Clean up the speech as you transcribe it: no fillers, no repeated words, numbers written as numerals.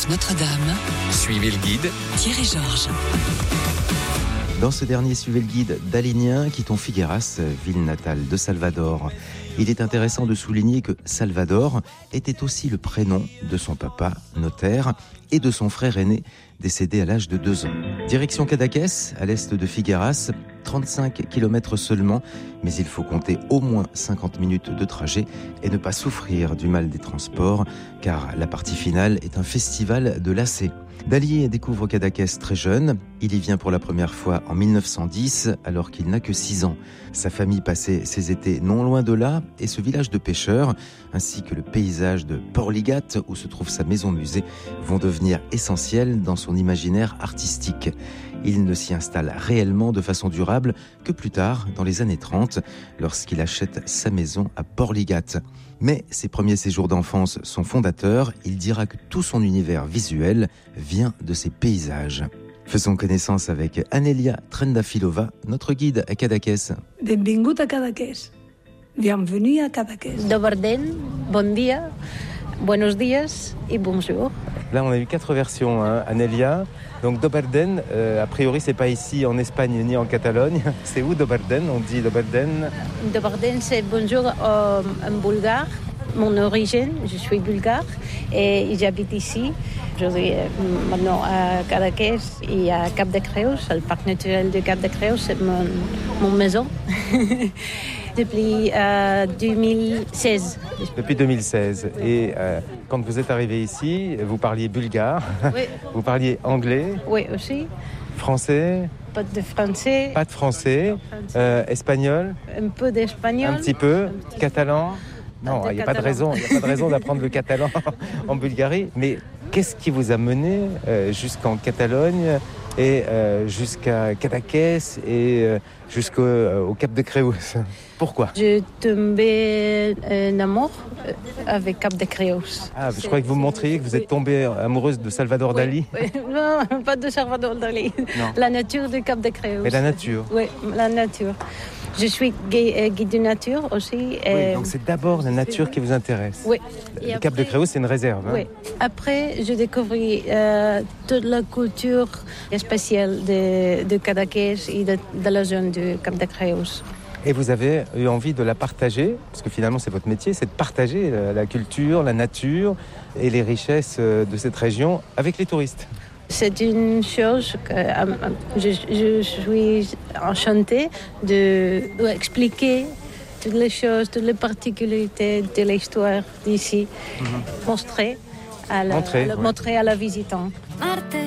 Nef Notre-Dame. Suivez le guide. Thierry Georges. Dans ce dernier, suivez le guide d'Alénien, quittons Figueras, ville natale de Salvador. Il est intéressant de souligner que Salvador était aussi le prénom de son papa, notaire, et de son frère aîné, décédé à l'âge de 2 ans. Direction Cadaqués, à l'est de Figueras, 35 km seulement, mais il faut compter au moins 50 minutes de trajet et ne pas souffrir du mal des transports, car la partie finale est un festival de lacets. Dali découvre Cadaqués très jeune. Il y vient pour la première fois en 1910, alors qu'il n'a que 6 ans. Sa famille passait ses étés non loin de là, et ce village de pêcheurs, ainsi que le paysage de Porligat, où se trouve sa maison-musée, vont devenir essentiels dans son imaginaire artistique. Il ne s'y installe réellement de façon durable que plus tard, dans les années 30, lorsqu'il achète sa maison à Porligat. Mais ses premiers séjours d'enfance sont fondateurs. Il dira que tout son univers visuel vient de ses paysages. Faisons connaissance avec Anelia Trendafilova, notre guide à Cadaqués. Benvingut a Cadaqués. Bienvenue à Cadaqués. Dobar den, bon dia, buenos dias et bonjour. Là, on a eu 4 versions, Anelia. Donc Dobarden, a priori, c'est pas ici en Espagne ni en Catalogne. C'est où Dobarden? On dit Dobarden. Dobarden, c'est bonjour en bulgare. Mon origine, je suis bulgare et j'habite ici. Je suis maintenant à Cadaqués et à Cap-de-Creus, le parc naturel de Cap-de-Creus, c'est mon maison. Depuis 2016. Depuis 2016. Et quand vous êtes arrivé ici, vous parliez bulgare, Oui. Vous parliez anglais. Oui, aussi. Français. Pas de français. Pas de français. Espagnol. Un peu d'espagnol. Un petit peu. Catalan. Non, il n'y a pas de raison d'apprendre le catalan en Bulgarie. Mais qu'est-ce qui vous a mené jusqu'en Catalogne et jusqu'à Cadaqués et jusqu'au Cap de Creus? Pourquoi? Je tombais en amour avec Cap-de-Creus. Ah, je croyais que vous me montriez que vous êtes tombée amoureuse de Salvador Dali. Oui. Non, pas de Salvador Dali. Non. La nature de Cap-de-Creus. Mais la nature. Oui, la nature. Je suis guide de nature aussi. Oui, donc c'est d'abord la nature qui vous intéresse. Oui. Le Cap de Creus, c'est une réserve. Oui. Après, je découvris toute la culture spéciale de Cadaqués et de la zone du Cap de Creus. Et vous avez eu envie de la partager, parce que finalement c'est votre métier, c'est de partager la culture, la nature et les richesses de cette région avec les touristes. C'est une chose que je suis enchantée d'expliquer toutes les choses, toutes les particularités de l'histoire d'ici, montrer à la visitant.